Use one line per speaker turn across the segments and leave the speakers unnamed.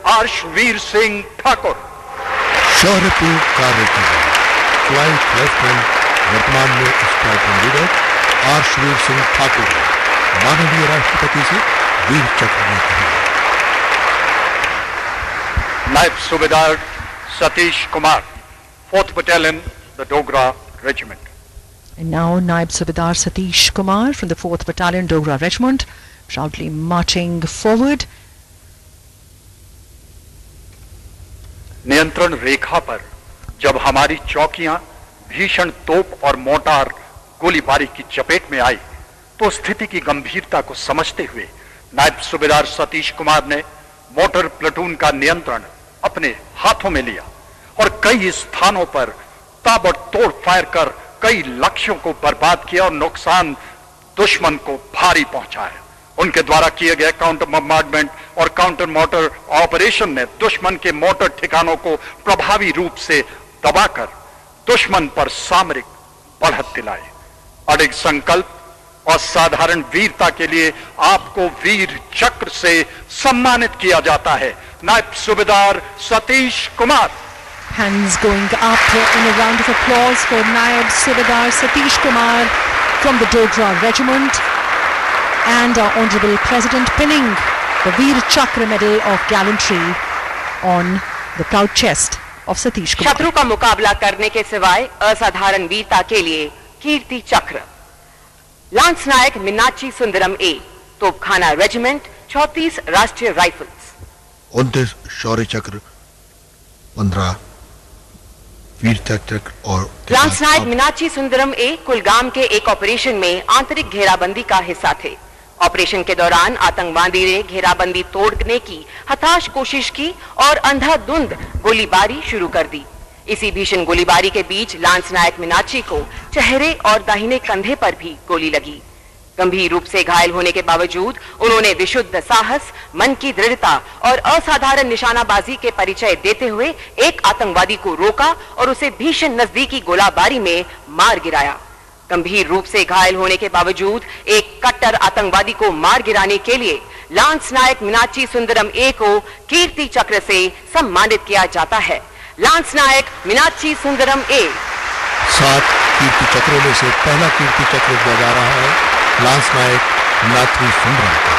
आर्शवीर सिंह ठाकुर।
शौर्यपूर्ण कार्य की flight lieutenant वर्तमान में स्क्वाड्रन लीडर आर्शवीर सिंह ठाकुर माननीय राष्ट्रपति से वीर चक्र में कहा।
नायब सूबेदार Satish Kumar, 4th Battalion, the Dogra Regiment.
And now Naib Subedar Satish Kumar from the 4th Battalion Dogra Regiment, proudly marching forward.
नियंत्रण रेखा पर जब हमारी चौकियां भीषण तोप और मोर्टार गोलीबारी की चपेट में आई तो स्थिति की गंभीरता को समझते हुए नायब सूबेदार सतीश कुमार ने मोटर प्लेटून का नियंत्रण अपने हाथों में लिया और कई स्थानों पर ताबड़तोड़ फायर कर कई लक्ष्यों को बर्बाद किया और नुकसान दुश्मन को भारी पहुंचाया। उनके द्वारा किए गए काउंटर बम्बार्डमेंट और काउंटर मोटर ऑपरेशन ने दुश्मन के मोटर ठिकानों को प्रभावी रूप से दबाकर दुश्मन पर सामरिक बढ़त दिलाई। अडिग संकल्प और साधारण वीरता के लिए आपको वीर चक्र से सम्मानित किया जाता है। नायब सूबेदार Satish Kumar.
Hands going up in a round of applause for Naib Subedar Satish Kumar from the Dogra Regiment, and our Honourable President pinning the Veer Chakra Medal of Gallantry on the proud chest of Satish Kumar.
शत्रु का मुकाबला करने के सिवाय असाधारण वीरता के लिए कीर्ति चक्र लांस नायक मीनाक्षी सुंदरम ए, तोपखाना रेजिमेंट, 34 राष्ट्रीय राइफल्स।
29 शौर्य चक्र, 15 वीर चक्र और
लांस नायक मीनाक्षी सुंदरम ए कुलगाम के एक ऑपरेशन में आंतरिक घेराबंदी का हिस्सा थे। ऑपरेशन के दौरान आतंकवादी ने घेराबंदी तोड़ने की हताश कोशिश की और अंधाधुंध गोलीबारी शुरू कर दी। इसी भीषण गोलीबारी के बीच लांस नायक मीनाक्षी को चेहरे और दाहिने कंधे पर भी गोली लगी। गंभीर रूप से घायल होने के बावजूद उन्होंने विशुद्ध साहस, मन की दृढ़ता और असाधारण निशानाबाजी के परिचय देते हुए एक आतंकवादी को रोका और उसे भीषण नजदीकी गोलाबारी में मार गिराया। गंभीर रूप से घायल होने के बावजूद एक कट्टर आतंकवादी को मार गिराने के लिए लांस नायक मीनाक्षी सुंदरम ए को कीर्ति चक्र से सम्मानित किया जाता है। लांस नायक मीनाक्षी सुंदरम ए।
7 कीर्ति चक्रों में से पहला कीर्ति चक्र दिया जा रहा है लांस नायक मीनाक्षी सुंदरम को।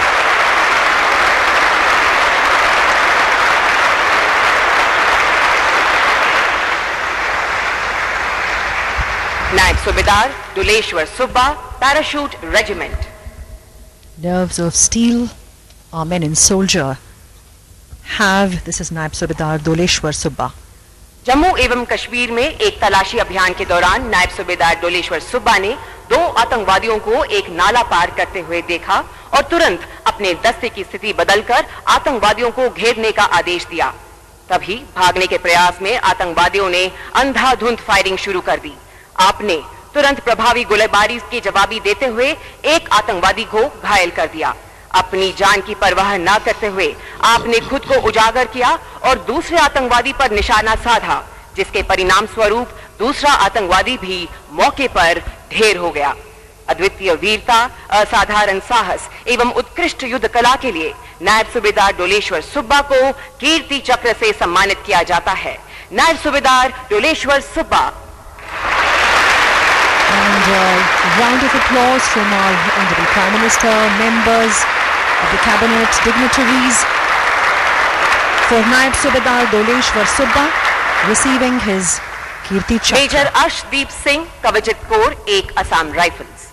नायब सूबेदार Duleshwar Subba, parachute regiment.
Nerves of steel, our men in soldier have. This is Naib Subedar Doleshwar Subba.
Jammu एवं कश्मीर में एक तलाशी अभियान के दौरान नायब सूबेदार डोलेश्वर सुब्बा ने 2 आतंकवादियों को एक नाला पार करते हुए देखा और तुरंत अपने दस्ते की स्थिति बदलकर आतंकवादियों को घेरने का आदेश दिया। तभी भागने के प्रयास में आतंकवादियों ने अंधाधुंध फायरिंग शुरू कर दी। आपने तुरंत प्रभावी गोलीबारी के जवाबी देते हुए एक आतंकवादी को घायल कर दिया। अपनी जान की परवाह न करते हुए आपने खुद को उजागर किया और दूसरे आतंकवादी पर निशाना साधा, जिसके परिणाम स्वरूप दूसरा आतंकवादी भी मौके पर ढेर हो गया। अद्वितीय वीरता, असाधारण साहस एवं उत्कृष्ट युद्ध कला के लिए नायब सूबेदार डोलेश्वर सुब्बा को कीर्ति चक्र से सम्मानित किया जाता है। नायब सूबेदार Doleshwar Subba.
And round of applause from our Honourable Prime Minister, members of the Cabinet, dignitaries, for Naib Subedar Doleshwar Subba receiving his Kirti Chakra.
Major Arshdeep Singh, Kavachit Corps, 1 Assam Rifles.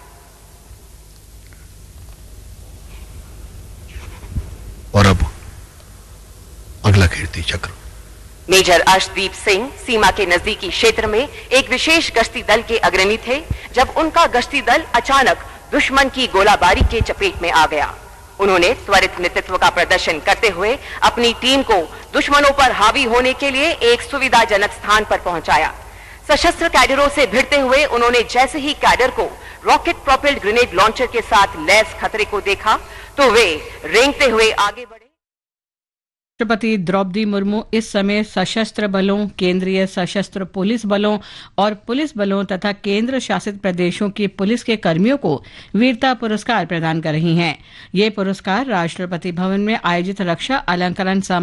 और अब अगला कीर्ति चक्र।
मेजर अर्शदीप सिंह सीमा के नजदीकी क्षेत्र में एक विशेष गश्ती दल के अग्रणी थे जब उनका गश्ती दल अचानक दुश्मन की गोलाबारी के चपेट में आ गया। उन्होंने त्वरित नेतृत्व का प्रदर्शन करते हुए अपनी टीम को दुश्मनों पर हावी होने के लिए एक सुविधाजनक स्थान पर पहुंचाया। सशस्त्र कैडरों से भिड़ते हुए उन्होंने जैसे ही कैडर को रॉकेट प्रोपेल्ड ग्रेनेड लॉन्चर के साथ लैस खतरे को देखा तो वे रेंगते हुए आगे बढ़े।
राष्ट्रपति द्रौपदी मुर्मू इस समय सशस्त्र बलों, केंद्रीय सशस्त्र पुलिस बलों और पुलिस बलों तथा केंद्र शासित प्रदेशों की पुलिस के कर्मियों को वीरता पुरस्कार प्रदान कर रही हैं। ये पुरस्कार राष्ट्रपति भवन में आयोजित रक्षा अलंकरण